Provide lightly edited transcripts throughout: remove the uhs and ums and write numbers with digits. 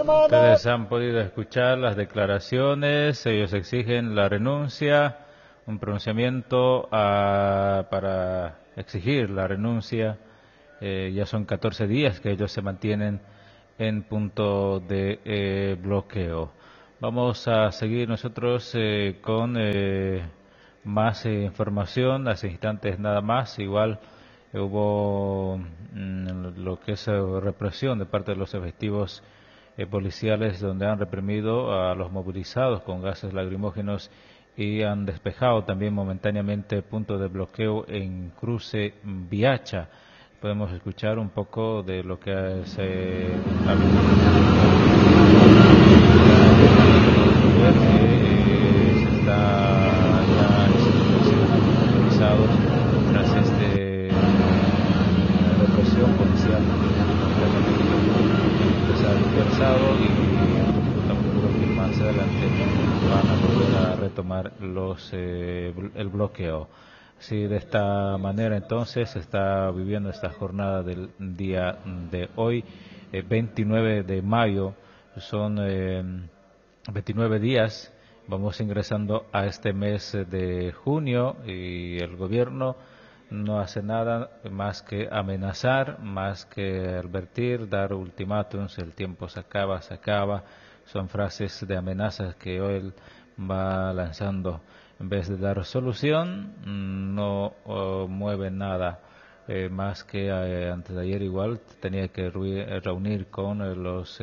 hermano. Ustedes han podido escuchar las declaraciones, ellos exigen la renuncia, un pronunciamiento para exigir la renuncia. Ya son 14 días que ellos se mantienen en punto de bloqueo. Vamos a seguir nosotros con más información, hace instantes nada más, igual hubo lo que es represión de parte de los efectivos policiales, donde han reprimido a los movilizados con gases lacrimógenos y han despejado también momentáneamente punto de bloqueo en Cruce Viacha. Podemos escuchar un poco de lo que se está ya movilizados tras represión policial que se ha dispersado, y estamos seguros que más adelante van a volver a retomar el bloqueo. Sí, de esta manera entonces se está viviendo esta jornada del día de hoy, 29 de mayo, son 29 días, vamos ingresando a este mes de junio, y el gobierno no hace nada más que amenazar, más que advertir, dar ultimátums. El tiempo se acaba, son frases de amenazas que hoy va lanzando. En vez de dar solución, no mueve nada, más que antes de ayer igual tenía que reunir con los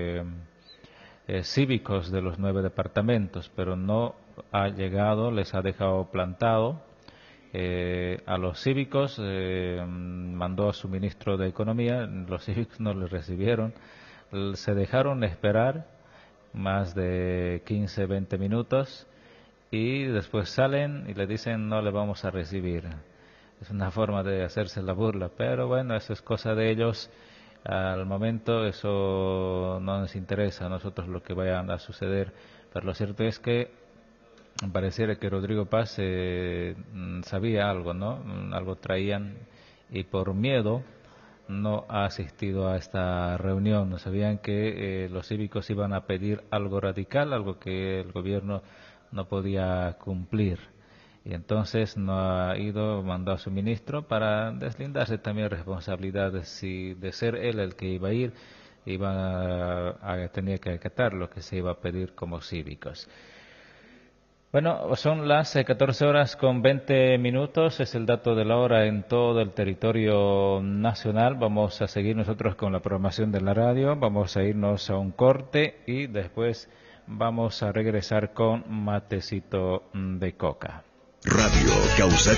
cívicos de los 9 departamentos, pero no ha llegado, les ha dejado plantado. A los cívicos mandó a su ministro de Economía, los cívicos no le recibieron, se dejaron esperar más de 15-20 minutos, y después salen y le dicen no le vamos a recibir. Es una forma de hacerse la burla, pero bueno, eso es cosa de ellos. Al momento eso no nos interesa a nosotros lo que vaya a suceder, pero lo cierto es que pareciera que Rodrigo Paz sabía algo, ¿no? Algo traían, y por miedo no ha asistido a esta reunión. No sabían que los cívicos iban a pedir algo radical, algo que el gobierno no podía cumplir, y entonces no ha ido, mandó a su ministro para deslindarse también responsabilidades. Si de ser él el que iba a ir, tenía que acatar lo que se iba a pedir como cívicos. Bueno, son las 14 horas con 20 minutos, es el dato de la hora en todo el territorio nacional. Vamos a seguir nosotros con la programación de la radio, vamos a irnos a un corte y después vamos a regresar con matecito de coca. Radio Causa